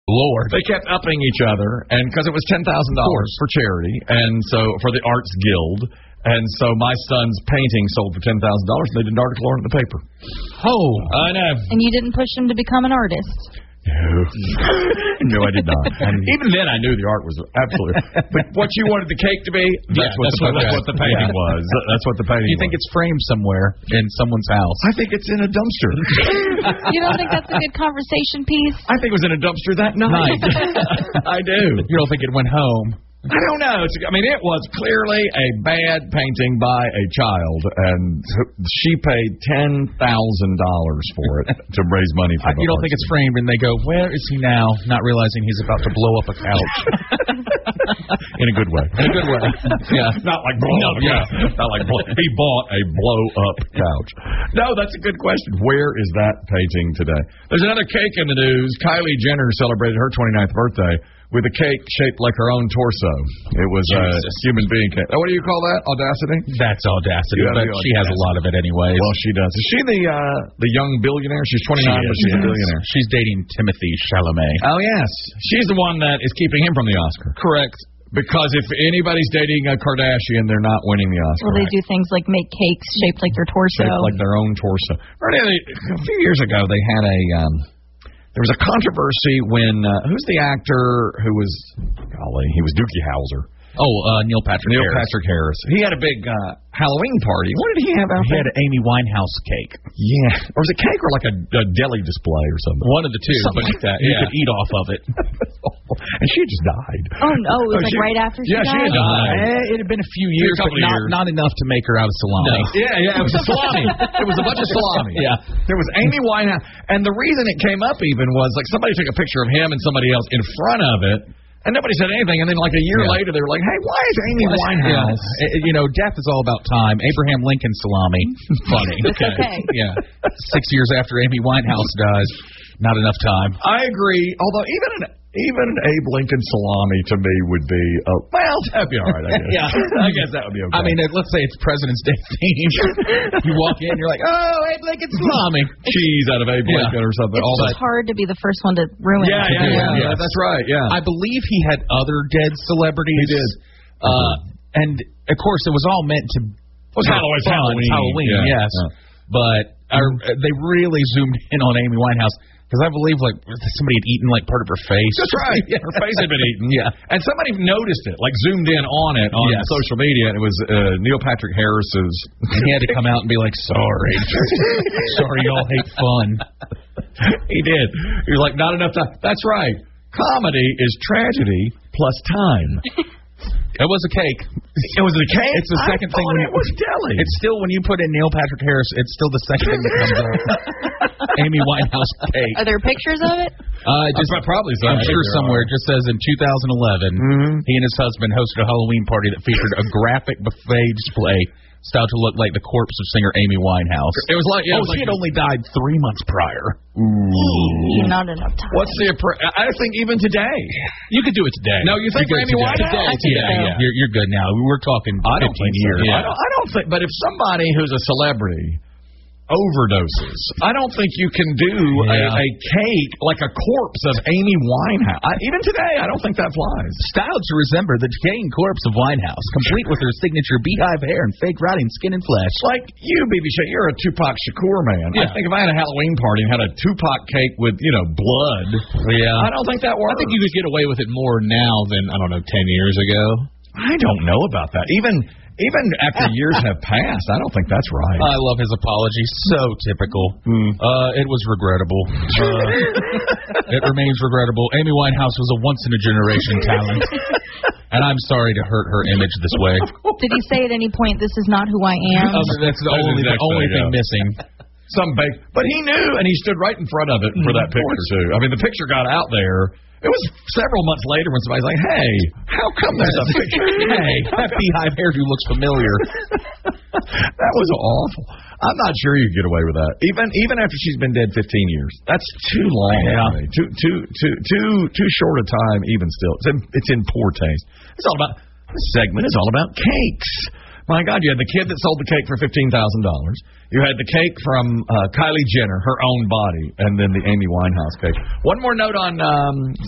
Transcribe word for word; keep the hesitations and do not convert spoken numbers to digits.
Lord. They kept upping each other, and because it was ten thousand dollars for charity, and so for the Arts Guild, and so my son's painting sold for ten thousand dollars. They did an article on it in the paper. Oh, I know. And you didn't push him to become an artist. No, I did not. And even then, I knew the art was absolutely. But what you wanted the cake to be, that's, yeah, what, that's, the, what, that's what the painting yeah. was. That's what the painting You think was. it's framed somewhere in someone's house? I think it's in a dumpster. You don't think that's a good conversation piece? I think it was in a dumpster that night. I do. You don't think it went home? I don't know. It's, I mean, it was clearly a bad painting by a child, and she paid ten thousand dollars for it to raise money for the You don't think it's framed, and they go, where is he now, not realizing he's about to blow up a couch? In a good way. In a good way. Yeah. Not like blow up. Yeah. Not like blow. He bought a blow-up couch. No, that's a good question. Where is that painting today? There's another cake in the news. Kylie Jenner celebrated her twenty-ninth birthday with a cake shaped like her own torso. It was a uh, human being cake. Oh, what do you call that? Audacity? That's audacity, yeah, but she has a lot of it anyway. Well, she does. Is she the uh, the young billionaire? She's twenty-nine, she but she's yes. a billionaire. She's dating Timothy Chalamet. Oh, yes. She's the one that is keeping him from the Oscar. Correct. Because if anybody's dating a Kardashian, they're not winning the Oscar. Well, they do things like make cakes shaped like their torso. Shaped like their own torso. A few years ago, they had a... Um, There was a controversy when, uh, who's the actor who was, golly, he was Doogie Howser. Oh, uh, Neil Patrick Neil Harris. Patrick Harris. He had a big uh, Halloween party. What did he have out He there? had an Amy Winehouse cake. Yeah. Or was it cake or like a, a deli display or something? One of the two. Something but like that. You yeah. could eat off of it. And she just died. Oh, no. It was Oh, like she, right after she yeah, died? Yeah, she had died. Eh, it had been a few years, a but not, years. not enough to make her out of salami. No. Yeah, yeah. It was a salami. It was a bunch of salami. Yeah. There was Amy Winehouse. And the reason it came up even was like somebody took a picture of him and somebody else in front of it. And nobody said anything, and then like a year yeah. later, they were like, hey, why is Amy Winehouse? Yeah. You know, death is all about time. Abraham Lincoln salami. Funny. It's okay. Yeah. Six years after Amy Winehouse dies, not enough time. I agree, although even an even an Abe Lincoln salami to me would be, uh, well, that'd be all right, I guess. Yeah. I guess that would be okay. I mean, let's say it's President's Day themed. You walk in, you're like, oh, Abe Lincoln salami. Cheese out of Abe yeah. Lincoln or something. It's all just that. hard to be the first one to ruin yeah, it. Yeah, yeah, yeah, yes. that's right, yeah. I believe he had other dead celebrities. He did. Uh, mm-hmm. And, of course, it was all meant to Well, it's Halloween. Halloween, Halloween yeah. yes. Yeah. But mm-hmm. I, they really zoomed in on Amy Winehouse. Because I believe, like, somebody had eaten, like, part of her face. That's right. Yeah, her face had been eaten. Yeah. And somebody noticed it, like, zoomed in on it on yes. social media. And it was uh, Neil Patrick Harris's. And he had to come out and be like, sorry. Sorry, y'all hate fun. He did. He was like, not enough time. That's right. Comedy is tragedy plus time. It was a cake. It was a cake? It's the second I thing. When it was deli. It's still, when you put in Neil Patrick Harris, it's still the second thing that comes up. Amy Winehouse cake. Are there pictures of it? Uh, just, probably so. I'm sure somewhere. It just says in two thousand eleven, mm-hmm. he and his husband hosted a Halloween party that featured a graphic buffet display styled to look like the corpse of singer Amy Winehouse. It was like, yeah, oh, was she like, had only died three months prior. Ooh. Not enough time. What's the? I think even today, you could do it today. No, you think for Amy Winehouse? Today, yeah, yeah. You're, you're good now. We're talking I don't fifteen think years. So. Yeah. I, don't, I don't think. But if somebody who's a celebrity overdoses, I don't think you can do yeah. a, a cake like a corpse of Amy Winehouse. I, even today, I don't think that flies. Styled to resemble the decaying corpse of Winehouse, complete with her signature beehive hair and fake rotting skin and flesh. Like you, B B Sh, you're a Tupac Shakur man. Yeah. I think if I had a Halloween party and had a Tupac cake with, you know, blood, yeah. I don't think that works. I think you could get away with it more now than, I don't know, ten years ago. I don't know about that. Even... Even after years have passed, I don't think that's right. I love his apology. So typical. Mm. Uh, it was regrettable. Uh, it remains regrettable. Amy Winehouse was a once-in-a-generation talent. And I'm sorry to hurt her image this way. Did he say at any point, this is not who I am? Oh, that's the only, the only thing yeah. missing. Some big, but he knew, and he stood right in front of it for that picture, too. I mean, the picture got out there. It was several months later when somebody's like, hey, how come there's a picture? Hey, that beehive hairdo looks familiar. That was awful. I'm not sure you could get away with that. Even even after she's been dead fifteen years. That's too long. Yeah. Too, too, too, too, too short a time, even still. It's in, it's in poor taste. It's all about, this segment is all about cakes. My God, you had the kid that sold the cake for fifteen thousand dollars. You had the cake from uh, Kylie Jenner, her own body, and then the Amy Winehouse cake. One more note on um,